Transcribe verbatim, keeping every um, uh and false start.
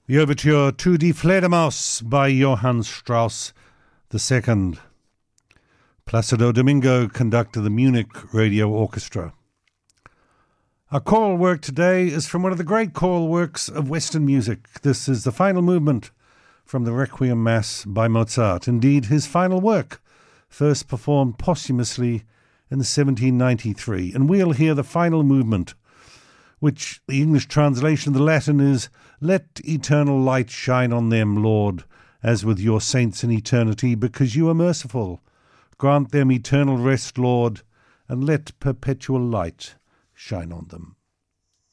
The overture to Die Fledermaus by Johann Strauss the Second. Placido Domingo conducted the Munich Radio Orchestra. Our choral work today is from one of the great choral works of Western music. This is the final movement from the Requiem Mass by Mozart. Indeed, his final work, first performed posthumously in seventeen ninety-three. And we'll hear the final movement, which the English translation of the Latin is, "Let eternal light shine on them, Lord, as with your saints in eternity, because you are merciful. Grant them eternal rest, Lord, and let perpetual light shine on them."